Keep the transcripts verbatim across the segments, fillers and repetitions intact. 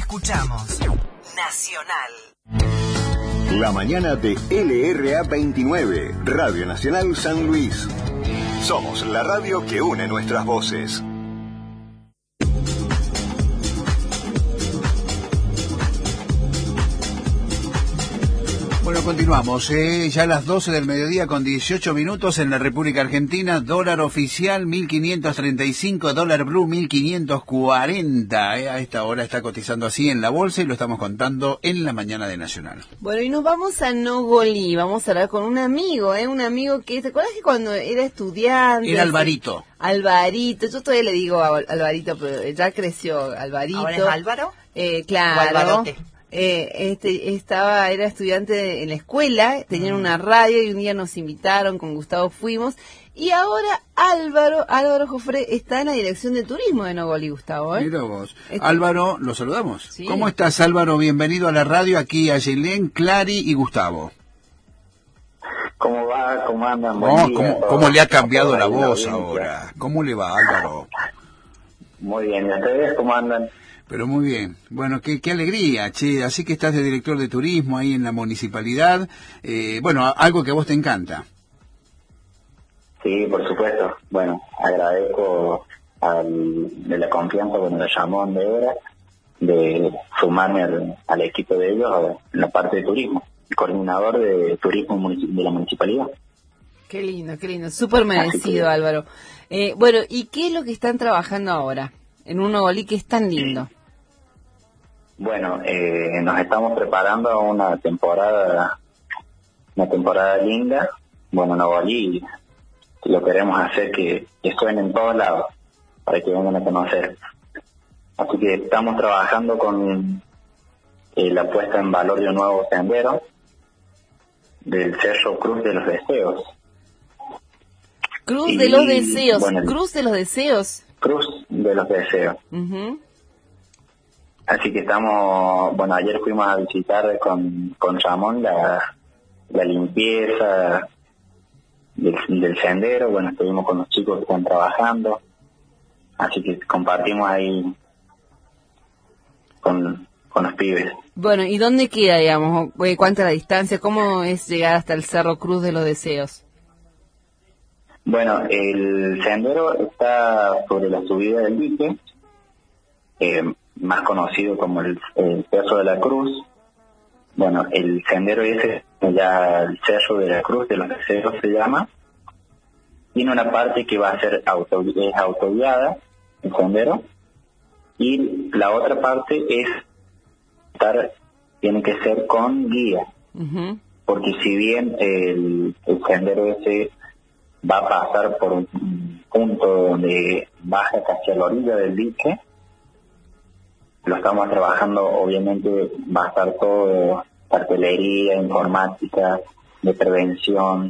escuchamos Nacional. La mañana de L R A veintinueve, Radio Nacional San Luis. Somos la radio que une nuestras voces. Bueno, continuamos, eh, ya a las doce del mediodía con dieciocho minutos en la República Argentina, dólar oficial mil quinientos treinta y cinco, dólar blue mil quinientos cuarenta, eh, a esta hora está cotizando así en la bolsa y lo estamos contando en la mañana de Nacional. Bueno, y nos vamos a Nogolí, vamos a hablar con un amigo, eh, un amigo que, ¿te acuerdas que cuando era estudiante? Era Alvarito. Alvarito, yo todavía le digo a Alvarito, pero ya creció Alvarito. ¿Ahora es Álvaro? Eh, claro. ¿O Alvarote? Eh, este, estaba, era estudiante en la escuela, tenían una radio y un día nos invitaron, con Gustavo fuimos, y ahora Álvaro, Álvaro Jofré está en la dirección de turismo de Nogolí, Gustavo, ¿eh? Mira vos. Este... Álvaro, lo saludamos. Sí. ¿Cómo estás, Álvaro? Bienvenido a la radio, aquí a Yelén, Clary y Gustavo. ¿Cómo va? ¿Cómo andan? Oh, ¿cómo, ¿Cómo le ha cambiado la voz ahora? ¿Cómo le va, Álvaro? Muy bien, ¿y ustedes cómo andan? Pero muy bien. Bueno, qué, qué alegría, che. Así que estás de director de turismo ahí en la municipalidad. Eh, bueno, algo que a vos te encanta. Sí, por supuesto. Bueno, agradezco al, de la confianza cuando me llamó de hora de sumarme al, al equipo de ellos en la parte de turismo, el coordinador de turismo de la municipalidad. Qué lindo, qué lindo. Súper merecido, que... Álvaro. Eh, bueno, ¿y qué es lo que están trabajando ahora en un Nogolí que es tan lindo? Bueno, eh, nos estamos preparando a una temporada, una temporada linda. Bueno, Nogolí lo queremos hacer que, que suene en todos lados, para que vengan a conocer. Así que estamos trabajando con eh, la puesta en valor de un nuevo sendero del Cerro Cruz de los Deseos. Cruz y, de los Deseos, bueno, Cruz de los Deseos. Cruz de los Deseos. Uh-huh. Así que estamos, bueno, ayer fuimos a visitar con, con Ramón la, la limpieza del, del sendero. Bueno, estuvimos con los chicos que están trabajando, así que compartimos ahí con, con los pibes. Bueno, ¿y dónde queda, digamos? ¿Cuánta la distancia? ¿Cómo es llegar hasta el Cerro Cruz de los Deseos? Bueno, el sendero está sobre la subida del dique, eh, más conocido como el, el Cerro de la Cruz. Bueno, el sendero ese, ya el Cerro de la Cruz de los Deseos se llama, tiene una parte que va a ser auto, es autoguiada, el sendero, y la otra parte es estar, tiene que ser con guía, uh-huh. Porque si bien el, el sendero ese va a pasar por un punto donde baja casi a la orilla del dique, lo estamos trabajando, obviamente va a estar todo cartelería, informática, de prevención,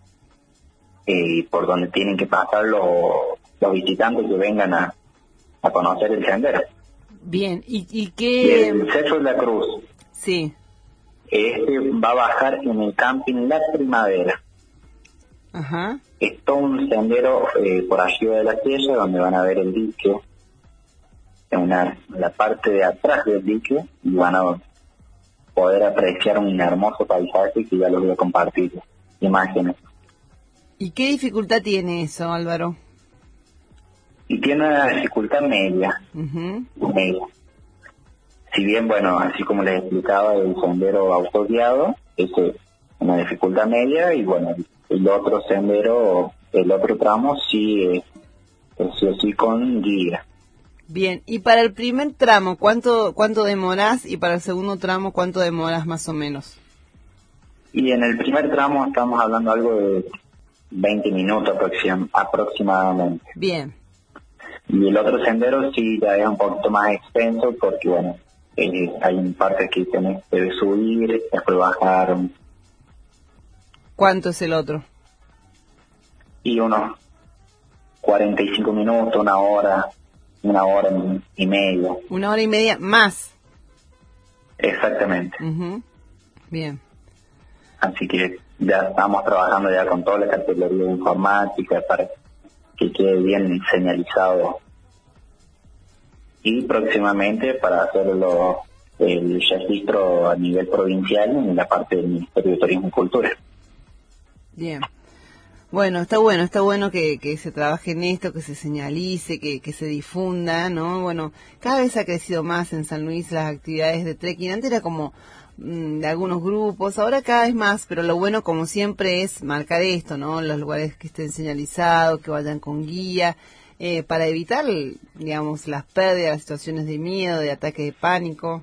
y eh, por donde tienen que pasar los, los visitantes que vengan a, a conocer el sendero. Bien, ¿y, y qué...? Y el Cerro de la Cruz. Sí. Este va a bajar en el camping La Primavera. Ajá. Es todo un sendero eh, por arriba de la tierra, donde van a ver el dique, en una, la parte de atrás del dique, y van a poder apreciar un hermoso paisaje que ya los voy a compartir, imágenes. ¿Y qué dificultad tiene eso, Álvaro? Y tiene una dificultad media, uh-huh. media. Si bien, bueno, así como les explicaba, el sendero autoguiado es una dificultad media, y bueno, el otro sendero, el otro tramo sí es, es sí, sí con guía. Bien, y para el primer tramo, ¿cuánto cuánto demorás? Y para el segundo tramo, ¿cuánto demorás más o menos? Y en el primer tramo estamos hablando algo de veinte minutos aproxim- aproximadamente. Bien. Y el otro sendero sí ya es un poquito más extenso, porque bueno, eh, hay un parte que tenés que subir, después bajar. ¿Cuánto es el otro? Y unos cuarenta y cinco minutos, una hora, una hora y media. Una hora y media más. Exactamente. Uh-huh. Bien. Así que ya estamos trabajando ya con toda la cartelería informática para que quede bien señalizado y próximamente para hacerlo el registro a nivel provincial en la parte del Ministerio de Turismo y Cultura. Bien. Bueno, está bueno, está bueno que, que se trabaje en esto, que se señalice, que, que se difunda, ¿no? Bueno, cada vez ha crecido más en San Luis las actividades de trekking. Antes era como mmm, de algunos grupos, ahora cada vez más, pero lo bueno, como siempre, es marcar esto, ¿no? Los lugares que estén señalizados, que vayan con guía, eh, para evitar, digamos, las pérdidas, las situaciones de miedo, de ataque de pánico.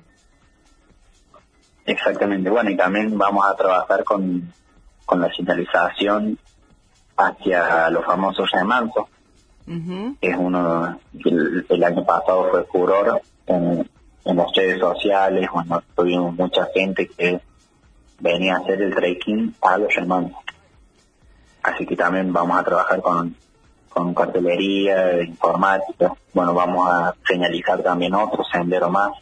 Exactamente, bueno, y también vamos a trabajar con, con la señalización hacia los famosos remansos. Uh-huh. Es uno que el, el año pasado fue furor en, en las redes sociales, cuando tuvimos mucha gente que venía a hacer el trekking a los remansos. Así que también vamos a trabajar con, con cartelería, informática. Bueno, vamos a señalizar también otro sendero más.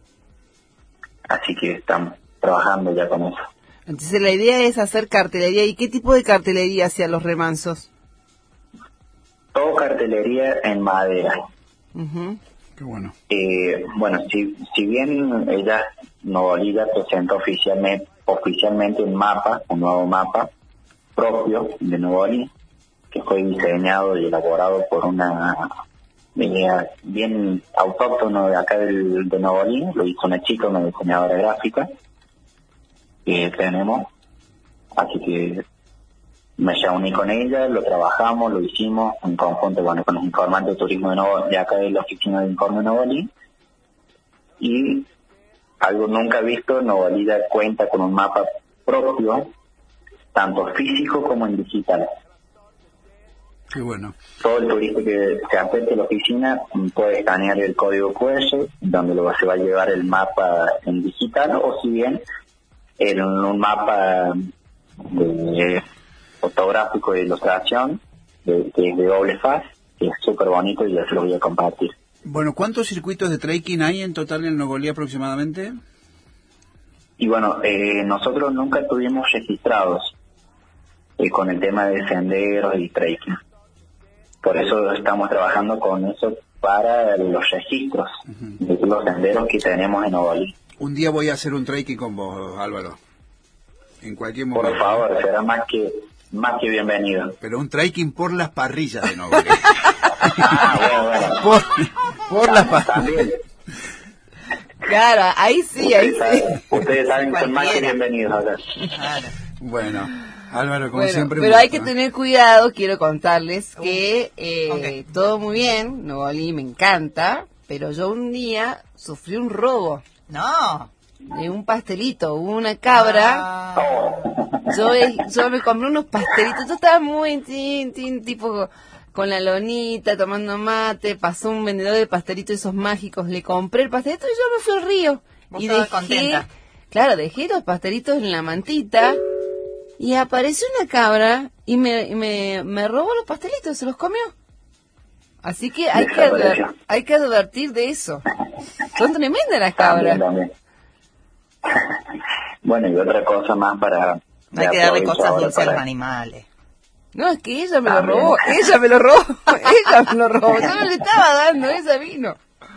Así que estamos trabajando ya con eso. Entonces la idea es hacer cartelería. ¿Y qué tipo de cartelería hacia los remansos? Todo cartelería en madera. Uh-huh. Qué bueno. Eh, bueno, si, si bien ella, Novolí, presentó oficialmente, oficialmente un mapa, un nuevo mapa propio de Novolí, que fue diseñado y elaborado por una idea bien autóctono de acá del, de Novolí, lo hizo una chica, una diseñadora gráfica que tenemos, así que me reuní con ella, lo trabajamos, lo hicimos en conjunto, bueno, con los informantes de turismo de, Novo, de acá de la oficina de informe de Novolí, y algo nunca visto, Novolí cuenta con un mapa propio, tanto físico como en digital. Qué bueno. Todo el turista que se acerque a la oficina puede escanear el código cu erre, donde lo, se va a llevar el mapa en digital, o si bien en un mapa de, fotográfico de ilustración, de, que es de doble faz, que es súper bonito y ya se lo voy a compartir. Bueno, ¿cuántos circuitos de trekking hay en total en Novolí aproximadamente? Y bueno, eh, nosotros nunca tuvimos registrados eh, con el tema de senderos y trekking. Por eso estamos trabajando con eso para los registros uh-huh. de los senderos que tenemos en Novolí. Un día voy a hacer un trekking con vos, Álvaro. En cualquier momento. Por favor, será más que más que bienvenido. Pero un trekking por las parrillas de Novolí. Ah, bueno, bueno. Por, por las parrillas. Claro, ahí sí, ahí ustedes sí. Saben, ustedes saben que son más que bienvenidos acá. Claro. Bueno, Álvaro, como bueno, siempre. Pero hay que tener cuidado, quiero contarles que eh, okay. todo muy bien, Novolí me encanta, pero yo un día sufrí un robo. No. De un pastelito, hubo una cabra. Oh. Yo, yo me compré unos pastelitos, yo estaba muy tin, tin, tipo con la lonita, tomando mate, pasó un vendedor de pastelitos esos mágicos, le compré el pastelito y yo me fui al río. ¿Vos y dejé, contenta? Claro, dejé los pastelitos en la mantita y apareció una cabra y me, me, me robó los pastelitos, se los comió. Así que hay que, adver, hay que advertir de eso. Son tremendas las cabras. También, también. Bueno, y otra cosa más para... Hay que darle cosas dulces para... a los animales. No, es que ella me lo robó, ella me lo robó, ella me lo robó, yo no le estaba dando, ella vino.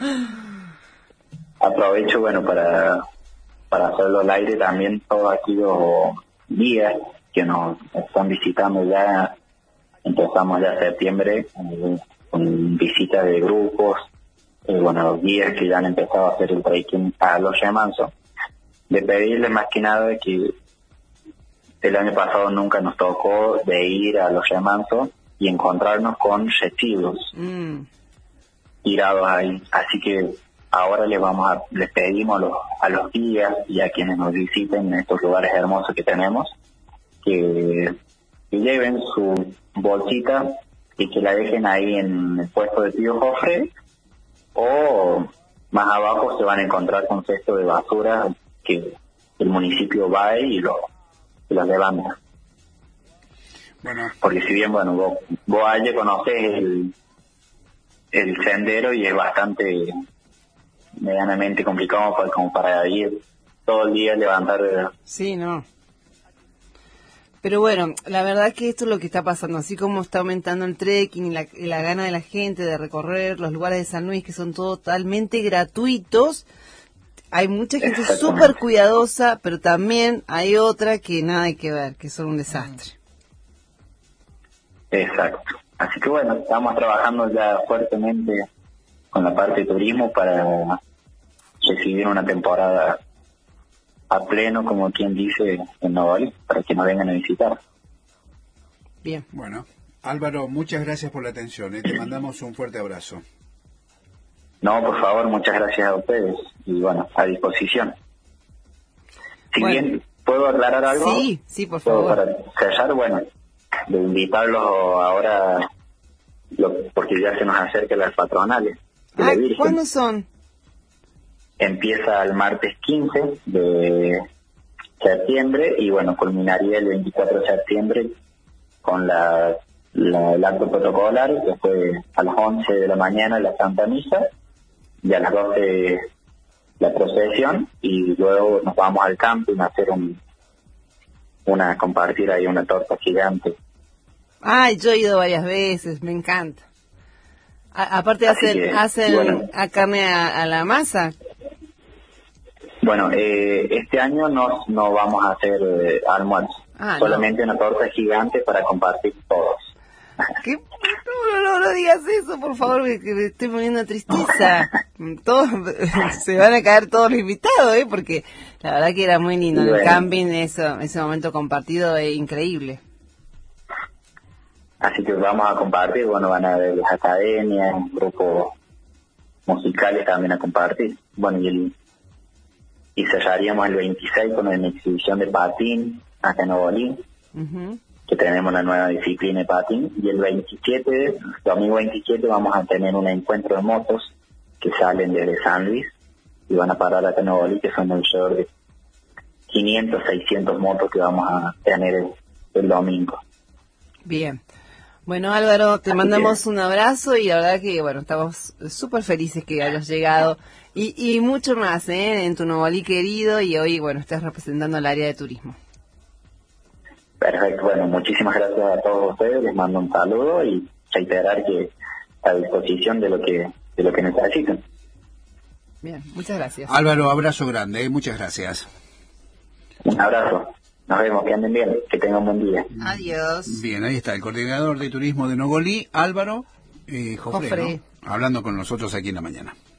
Aprovecho, bueno, para, para hacerlo al aire también todos aquellos guías que nos están visitando ya, empezamos ya en septiembre, eh, con visitas de grupos, eh, bueno, los guías que ya han empezado a hacer el trekking a los remansos, de pedirles más que nada que el año pasado nunca nos tocó de ir a los remansos y encontrarnos con residuos mm. tirados ahí, así que ahora les vamos a, les pedimos a los, a los guías y a quienes nos visiten en estos lugares hermosos que tenemos que, que lleven su bolsita y que la dejen ahí en el puesto de Tío Jofre, o más abajo se van a encontrar con cestos de basura que el municipio va y lo, lo levanta. Bueno. Porque si bien, bueno, vos, vos allí conocés el, el sendero y es bastante medianamente complicado para, como para ir todo el día levantar. Sí, no. Pero bueno, la verdad que esto es lo que está pasando, así como está aumentando el trekking y la, y la gana de la gente de recorrer los lugares de San Luis, que son totalmente gratuitos. Hay mucha gente súper cuidadosa, pero también hay otra que nada hay que ver, que son un desastre. Exacto. Así que bueno, estamos trabajando ya fuertemente con la parte de turismo para recibir una temporada a pleno, como quien dice, en Noval, para que nos vengan a visitar. Bien. Bueno, Álvaro, muchas gracias por la atención, ¿eh? Te mandamos un fuerte abrazo. No, por favor, muchas gracias a ustedes. Y bueno, a disposición. Si bueno. bien puedo aclarar algo. Sí, sí, por favor. Para cerrar, bueno, de invitarlos ahora, lo, porque ya se nos acerca las patronales. Ah, ¿cuándo son? Empieza el martes quince de septiembre y bueno, culminaría el veinticuatro de septiembre con la, la el acto protocolar, que fue a las once de la mañana la Santa Misa y a las doce la procesión, y luego nos vamos al camping a hacer un una compartir ahí una torta gigante. Ay, yo he ido varias veces, me encanta. A, aparte hacen, que, hacen bueno, a carne a, a la masa. Bueno, eh, este año no, no vamos a hacer eh, almuerzo, ah, solamente no. Una torta gigante para compartir todos. ¿Qué? No, no, no digas eso, por favor, que, que me estoy poniendo tristeza. Todos, se van a caer todos los invitados, ¿eh? Porque la verdad que era muy lindo. Bueno, en el camping, eso, ese momento compartido es increíble. Así que vamos a compartir, bueno, van a ver las academias, grupos musicales también a compartir. Bueno, y el y cerraríamos el veintiséis con una exhibición de patín acá en Novolín, uh-huh. que tenemos la nueva disciplina de patín, y el veintisiete, domingo veintisiete, vamos a tener un encuentro de motos que salen desde San Luis y van a parar acá en Novolín, que son alrededor de quinientos, seiscientos motos que vamos a tener el, el domingo. Bien. Bueno, Álvaro, te mandamos un abrazo y la verdad que, bueno, estamos súper felices que hayas llegado y, y mucho más, ¿eh? En tu Novolí querido, y hoy, bueno, estás representando el área de turismo. Perfecto, bueno, muchísimas gracias a todos ustedes, les mando un saludo y reiterar que a disposición de lo que de lo que necesiten. Bien, muchas gracias. Álvaro, abrazo grande, ¿eh? Muchas gracias. Un abrazo. Nos vemos, que anden bien, que tengan un buen día. Adiós. Bien, ahí está el coordinador de turismo de Novolí, Álvaro eh, Jofre, Jofre. ¿no? Hablando con nosotros aquí en la mañana.